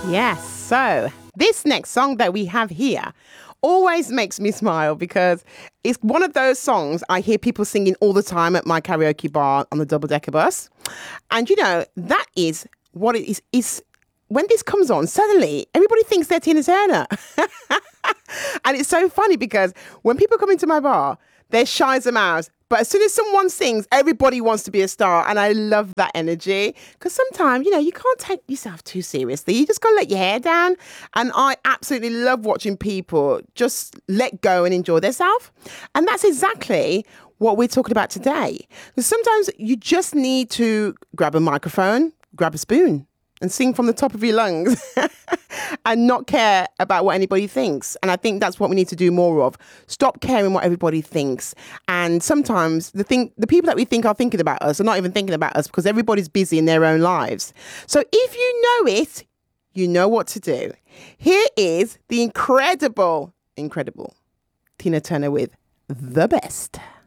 Yes. So this next song that we have here always makes me smile because it's one of those songs I hear people singing all the time at my karaoke bar on the double-decker bus. And, you know, that is what it is when this comes on, suddenly everybody thinks they're Tina Turner. And it's so funny because when people come into my bar, they're shy as a mouse. But as soon as someone sings, everybody wants to be a star. And I love that energy because sometimes, you know, you can't take yourself too seriously. You just got to let your hair down. And I absolutely love watching people just let go and enjoy themselves. And that's exactly what we're talking about today. Because sometimes you just need to grab a microphone, grab a spoon and sing from the top of your lungs and not care about what anybody thinks. And I think that's what we need to do more of. Stop caring what everybody thinks. And sometimes the people that we think are thinking about us are not even thinking about us because everybody's busy in their own lives. So if you know it, you know what to do. Here is the incredible Tina Turner with The Best.